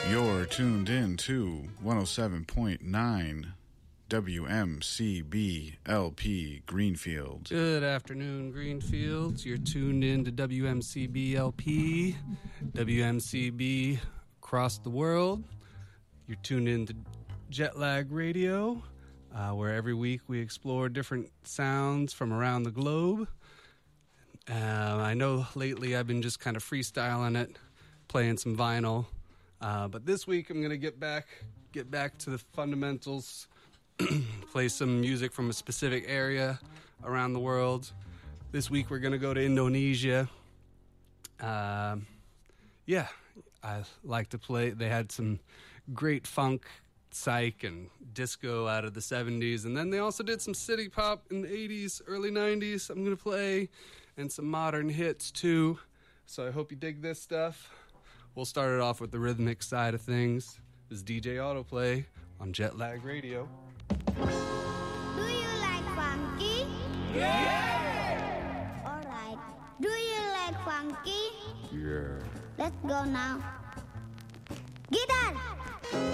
You're tuned in to 107.9 WMCB LP Greenfield. Good afternoon, Greenfields. You're tuned in to WMCB LP, WMCB across the world. You're tuned in to Jetlag Radio, where every week we explore different sounds from around the globe. I know lately I've been just kind of freestyling it, playing some vinyl. But this week I'm going to get back to the fundamentals, play some music from a specific area around the world. This week we're going to go to Indonesia. I like to play. They had some great funk, psych, and disco out of the 70s. And then they also did some city pop in the 80s, early 90s. I'm going to play, and some modern hits too. So I hope you dig this stuff. We'll start it off with the rhythmic side of things. This is DJ Autoplay on Jetlag Radio. Do you like funky? Yeah! Alright. Do you like funky? Yeah. Let's go now. Guitar!